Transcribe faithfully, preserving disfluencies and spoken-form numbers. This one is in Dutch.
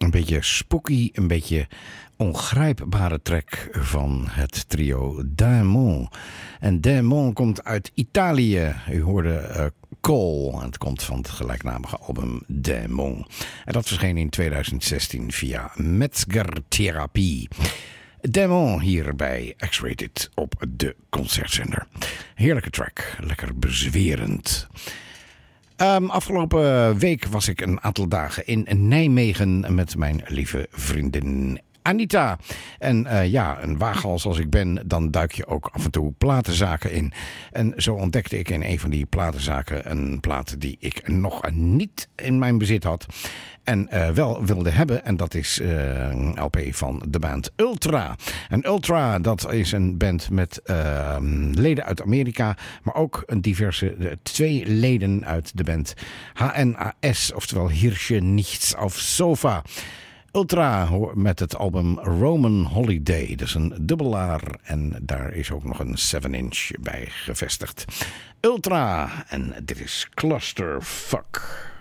Een beetje spooky, een beetje ongrijpbare track van het trio Daemon. En Daemon komt uit Italië. U hoorde uh, Cole. En het komt van het gelijknamige album Daemon. En dat verscheen in tweeduizend zestien via Metzger Therapie. Daemon hier bij X-Rated op de Concertzender. Heerlijke track, lekker bezwerend. Um, afgelopen week was ik een aantal dagen in Nijmegen met mijn lieve vriendin Anita. En uh, ja, een waaghals als ik ben, dan duik je ook af en toe platenzaken in. En zo ontdekte ik in een van die platenzaken een plaat die ik nog niet in mijn bezit had. En uh, wel wilde hebben. En dat is uh, een L P van de band Ultra. En Ultra, dat is een band met uh, leden uit Amerika. Maar ook een diverse uh, twee leden uit de band H N A S. Oftewel Hirsche Nichts auf Sofa. Ultra met het album Roman Holiday. Dat is een dubbelaar. En daar is ook nog een seven inch bij gevestigd. Ultra. En dit is Clusterfuck.